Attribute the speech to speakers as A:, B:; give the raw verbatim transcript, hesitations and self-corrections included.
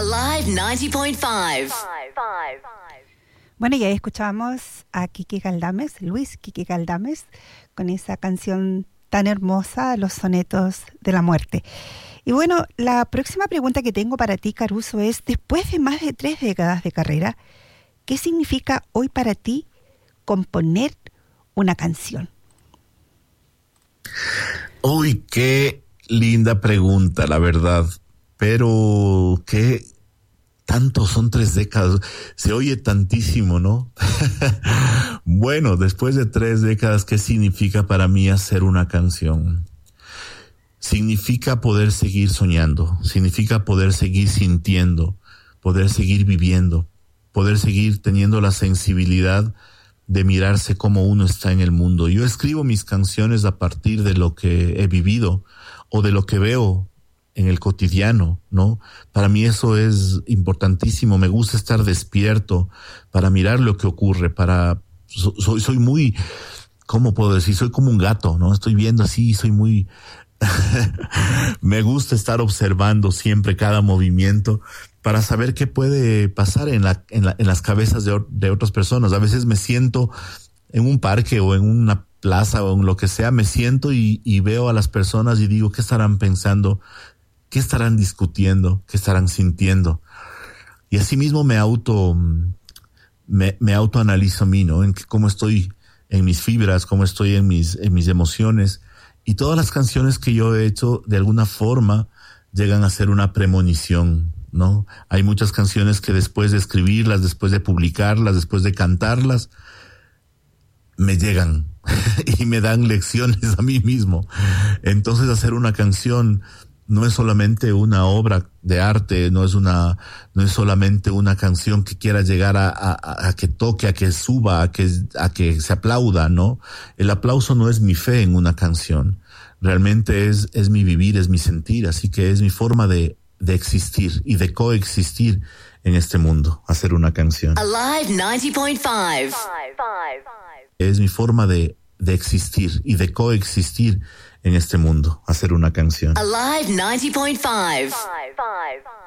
A: Alive noventa punto cinco.
B: Bueno, y ahí escuchamos a Kiki Galdames, Luis Kiki Galdames, con esa canción tan hermosa, Los sonetos de la muerte. Y bueno, la próxima pregunta que tengo para ti, Caruso, es, después de más de tres décadas de carrera, ¿qué significa hoy para ti componer una canción?
C: Uy, qué linda pregunta, la verdad. Pero qué tanto, son tres décadas. Se oye tantísimo, ¿no? Bueno, después de tres décadas, ¿qué significa para mí hacer una canción? Significa poder seguir soñando, significa poder seguir sintiendo, poder seguir viviendo, poder seguir teniendo la sensibilidad de mirarse como uno está en el mundo. Yo escribo mis canciones a partir de lo que he vivido o de lo que veo en el cotidiano, ¿no? Para mí eso es importantísimo. Me gusta estar despierto para mirar lo que ocurre, para, soy, soy muy, ¿cómo puedo decir? Soy como un gato, ¿no? Estoy viendo así, soy muy, me gusta estar observando siempre cada movimiento para saber qué puede pasar en la, en la, en las cabezas de, de otras personas. A veces me siento en un parque o en una plaza o en lo que sea, me siento y, y veo a las personas y digo, ¿qué estarán pensando? ¿Qué estarán discutiendo? ¿Qué estarán sintiendo? Y así mismo me auto, me, me autoanalizo a mí, ¿no? En que, cómo estoy en mis fibras, cómo estoy en mis, en mis emociones. Y todas las canciones que yo he hecho, de alguna forma, llegan a ser una premonición, ¿no? Hay muchas canciones que después de escribirlas, después de publicarlas, después de cantarlas, me llegan y me dan lecciones a mí mismo. Entonces, hacer una canción no es solamente una obra de arte, no es una, no es solamente una canción que quiera llegar a, a, a que toque, a que suba, a que, a que se aplauda, ¿no? El aplauso no es mi fe en una canción. Realmente es, es mi vivir, es mi sentir, así que es mi forma de, de existir y de coexistir en este mundo, hacer una canción.
A: Alive noventa punto cinco.
C: Es mi forma de, de existir y de coexistir en este mundo, hacer una canción.
A: Alive noventa punto cinco.